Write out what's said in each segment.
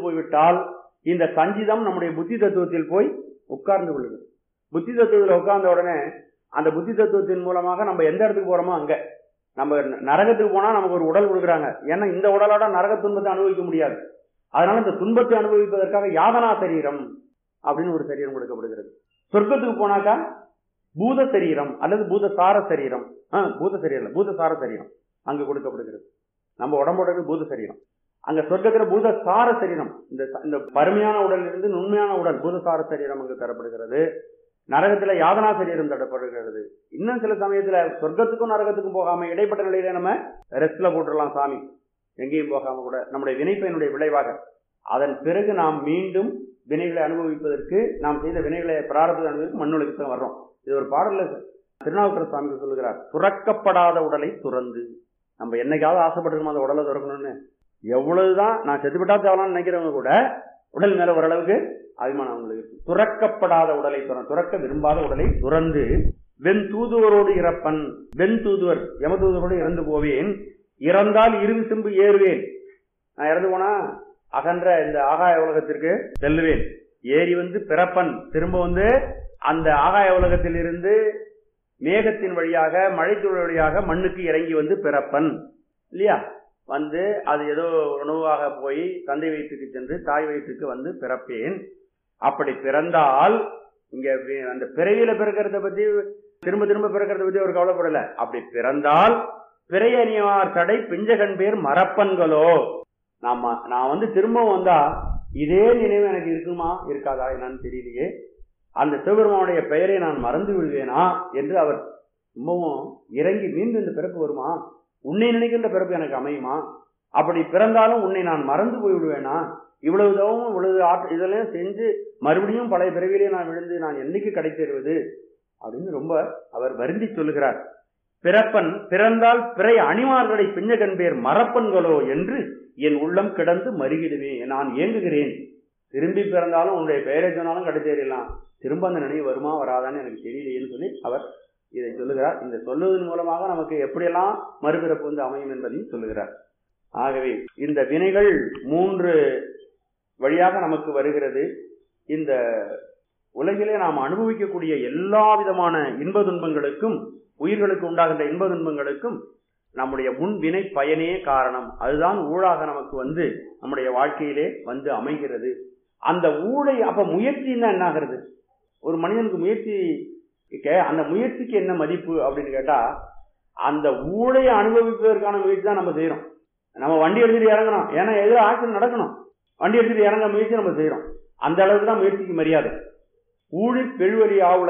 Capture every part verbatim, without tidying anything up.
போய்விட்டால் இந்த சஞ்சிதம் நம்முடைய புத்தி தத்துவத்தில் போய் உட்கார்ந்து கொள்ளுது. புத்தி தத்துவத்தில் உட்கார்ந்த உடனே அந்த புத்தி தத்துவத்தின் மூலமாக நம்ம எந்த இடத்துக்கு போறோமோ அங்க நம்ம நரகத்துக்கு போனா நமக்கு ஒரு உடல் கொடுக்குறாங்க. ஏன்னா இந்த உடலோட நரக துன்பத்தை அனுபவிக்க முடியாது. அதனால இந்த துன்பத்தை அனுபவிப்பதற்காக யாதனா சரீரம் அப்படின்னு ஒரு சரீரம் கொடுக்கப்படுகிறது. சொர்க்கத்துக்கு போனாக்கா பூத சரீரம் அல்லது பூதசார சரீரம், பூத சரீரம் பூதசார சரீரம் அங்க கொடுக்கப்படுகிறது. நம்ம உடம்போட பூத சரீரம், அங்க சொர்க்கத்துல பூதசார சரீரம், இந்த பருமையான உடல் இருந்து நுண்மையான உடல் பூதசார சரீரம் அங்கு தரப்படுகிறது. நரகத்துல யாதனா சரீரம் தரப்படுகிறது. இன்னும் சில சமயத்துல சொர்க்கத்துக்கும் நரகத்துக்கும் போகாம இடைப்பட்ட நிலையில நம்ம ரெஸ்ட்ல போட்டுடலாம் சாமி, எங்கேயும் போகாம கூட நம்முடைய வினைப்பயனுடைய விளைவாக. அதன் பிறகு நாம் மீண்டும் வினைகளை அனுபவிப்பதற்கு, நாம் செய்த வினைகளை பிராரப்த அனுபவிக்கு மண்ணுலகத்துக்கு தான் வர்றோம். இது ஒரு பாடல்ல திருநாவுக்கரசு சுவாமி சொல்லுகிறார், துறக்கப்படாத உடலை துறந்து. நம்ம என்னைக்காவது ஆசைப்பட்டிருக்கோம் அந்த உடலை துறக்கணும்னு. எவ்வளவுதான் நான் செத்துவிட்டா தேவலான்னு நினைக்கிறவங்க கூட உடல் மேல ஓரளவுக்கு அபிமானம் அவங்களுக்கு. துறக்கப்படாத உடலை துற துறக்க விரும்பாத உடலை துறந்து வெண் தூதுவரோடு இறப்பன், வெண் தூதுவர் யம தூதுவரோடு இறந்து போவேன், இறந்தால் இரு விசும்பு ஏறுவேன். நான் இறந்து போனா அகன்ற இந்த ஆகாய உலகத்திற்கு செல்லுவேன். ஏறி வந்து பிறப்பன், திரும்ப வந்து அந்த ஆகாய உலகத்தில் இருந்து மேகத்தின் வழியாக மழைத்துறை வழியாக மண்ணுக்கு இறங்கி வந்து பிறப்பன் இல்லையா. வந்து அது ஏதோ உணவாக போய் தந்தை வயிற்றுக்கு சென்று தாய் வயிற்றுக்கு வந்து பிறப்பேன். அப்படி பிறந்தால் இங்க அந்த பிறவியில பிறக்கிறத பத்தி திரும்ப திரும்ப பிறக்கிறத பத்தி ஒரு கவலைப்படல. அப்படி பிறந்தால் பிறையணியார் தடை பிஞ்சகன் பேர் மரப்பன்களோ. நாம நான் வந்து திரும்ப வந்தா இதே நினைவு எனக்கு இருக்குமா இருக்காதா என்னன்னு தெரியலையே, அந்த சிவபெருமானுடைய பெயரை நான் மறந்து விடுவேனா என்று அவர் ரொம்பவும் இறங்கி மீண்டும் இந்த பிறப்பு வருமா, உன்னை நினைக்கின்ற பிறப்பு எனக்கு அமையுமா, அப்படி பிறந்தாலும் உன்னை நான் மறந்து போய் விடுவேனா, இவ்வளவு தவமும் இவ்வளவு ஆற்ற இதெல்லாம் செஞ்சு மறுபடியும் பழைய பிறவிலே நான் விழுந்து நான் என்னைக்கு கடை தேர்வது அப்படின்னு ரொம்ப அவர் வருந்தி சொல்லுகிறார். பிறப்பன் பிறந்தால் பிறை அணிமார்களை பிஞ்சகன் பேர் மரப்பன்களோ என்று என் உள்ளம் கிடந்து மறுகிடுவேன், நான் ஏங்குகிறேன். திரும்பி பிறந்தாலும் உன்னுடைய பெயரை சொன்னாலும் கடை தேறிடலாம், திரும்ப அந்த நினைவு வருமா வராதான்னு எனக்கு தெரியலையேன்னு சொல்லி அவர் இதை சொல்லுகிறார். இந்த சொல்லுவதன் மூலமாக நமக்கு எப்படியெல்லாம் மறுபிறப்பு வந்து அமையும் என்பதையும் சொல்லுகிறார். ஆகவே இந்த வினைகள் மூன்று வழியாக நமக்கு வருகிறது. இந்த உலகிலே நாம் அனுபவிக்கக்கூடிய எல்லா விதமான இன்ப துன்பங்களுக்கும், உயிர்களுக்கு உண்டாகின்ற இன்ப துன்பங்களுக்கும் நம்முடைய முன் வினை பயனே காரணம். அதுதான் ஊழாக நமக்கு வந்து நம்முடைய வாழ்க்கையிலே வந்து அமைகிறது. அந்த ஊழை அப்ப முயற்சின்னா என்ன ஆகிறது? ஒரு மனிதனுக்கு முயற்சி, அந்த முயற்சிக்கு என்ன மதிப்பு அப்படின்னு கேட்டா, அந்த ஊழையை அனுபவிப்பதற்கான முயற்சி தான் நம்ம செய்யறோம். நம்ம வண்டி எடுத்துட்டு இறங்கணும், ஏன்னா எதிர ஆக்சிடென்ட் நடக்கணும், வண்டி எடுத்துட்டு இறங்க முயற்சி நம்ம செய்யறோம். அந்த அளவுக்கு தான் முயற்சிக்கு மரியாதை. ஊழி பெருவழி ஆவுல,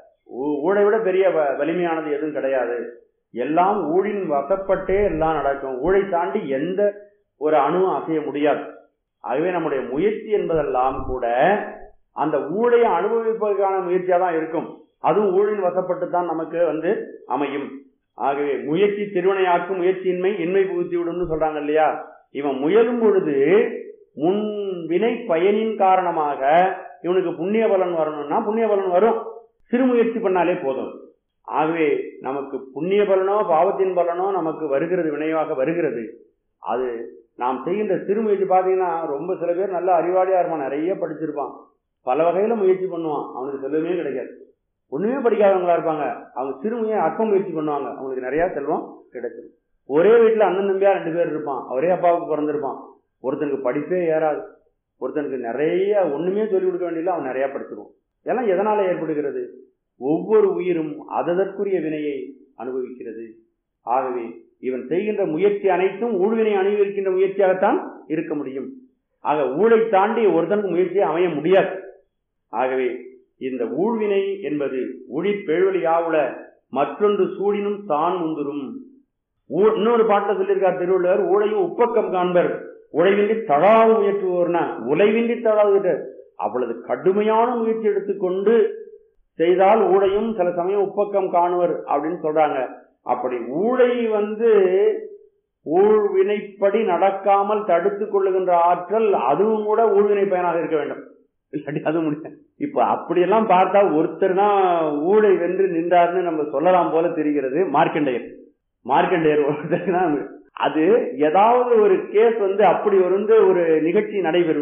ஊழை விட பெரிய வலிமையானது எதுவும் கிடையாது. எல்லாம் ஊழின் வசப்பட்டே எல்லாம் நடக்கும். ஊழை தாண்டி எந்த ஒரு அணுவும் அசைய முடியாது. ஆகவே நம்முடைய முயற்சி என்பதெல்லாம் கூட அந்த ஊழையை அனுபவிப்பதற்கான முயற்சியா தான் இருக்கும். அதுவும் ஊழின் வசப்பட்டு தான் நமக்கு வந்து அமையும். ஆகவே முயற்சி திருவினையாக்கும், முயற்சியின்மை இன்மை புகுத்தி விடும்னு சொல்றாங்க இல்லையா. இவன் முயலும் பொழுது முன் வினை பயனின் காரணமாக இவனுக்கு புண்ணிய பலன் வரணும்னா புண்ணிய பலன் வரும், சிறு முயற்சி பண்ணாலே போதும். ஆகவே நமக்கு புண்ணிய பலனோ பாவத்தின் பலனோ நமக்கு வருகிறது, வினைவாக வருகிறது. அது நாம் செய்கின்ற சிறு முயற்சி பார்த்தீங்கன்னா, ரொம்ப சில பேர் நல்ல அறிவாளியா இருப்பான், நிறைய படிச்சிருப்பான், பல வகையில முயற்சி பண்ணுவான், அவனுக்கு செல்வமே கிடைக்காது. ஒண்ணுமே படிக்காதவங்களா இருப்பாங்க, அவங்க சிறு முயற்சி அற்ப முயற்சி பண்ணுவாங்க, அவங்களுக்கு நிறைய செல்வம் கிடைச்சிடும். ஒரே வீட்டுல அண்ணன் தம்பியா ரெண்டு பேர் இருப்பான், ஒரே அப்பாவுக்கு பிறந்திருப்பான், ஒருத்தனுக்கு படிப்பே ஏறாது, ஒருத்தனுக்கு நிறைய ஒண்ணுமே சொல்லிக் கொடுக்க வேண்டியதில்லை, அவன் நிறைய படிச்சிருவான். இதெல்லாம் எதனால ஏற்படுகிறது? ஒவ்வொரு உயிரும் அதற்குரிய வினையை அனுபவிக்கிறது. ஆகவே இவன் செய்கின்ற முயற்சி அனைத்தும் ஊழ்வினை அனுபவிக்கின்ற முயற்சியாகத்தான் இருக்க முடியும். ஆக ஊழை தாண்டி ஒருத்தனுக்கு முயற்சியை அமைய முடியாது. ஆகவே இந்த ஊழ்வினை என்பது ஊழி பெழுவழியாவுல மற்றொன்று சூழினும் தான் முந்துரும். இன்னொரு பாட்டில் சொல்லியிருக்கார் திருவள்ளுவர், ஊழையும் உப்பக்கம் காண்பர் உழைவின்றி தழாவு முயற்றுவோர்னா உழைவின்றி தழாவு. அவ்வளவு கடுமையான முயற்சி எடுத்துக்கொண்டு செய்தால் ஊழையும் சில சமயம் உப்பக்கம் காணுவர் அப்படின்னு சொல்றாங்க. அப்படி ஊழை வந்து ஊழ்வினைப்படி நடக்காமல் தடுத்துக் கொள்ளுகின்ற ஆற்றல் அதுவும் கூட ஊழ்வினை பயனாக இருக்க வேண்டும், இல்லாட்டி அது முடியும். இப்ப அப்படியெல்லாம் பார்த்தா ஒருத்தர் தான் ஊழை வென்று நின்றார்னு நம்ம சொல்லலாம் போல தெரிகிறது. மார்க்கண்டேயர் மார்க்கண்டேயர் ஒருத்தர் தான். அது ஏதாவது ஒரு கேஸ் வந்து அப்படி ஒரு ஒரு நிகழ்ச்சி நடைபெறும்.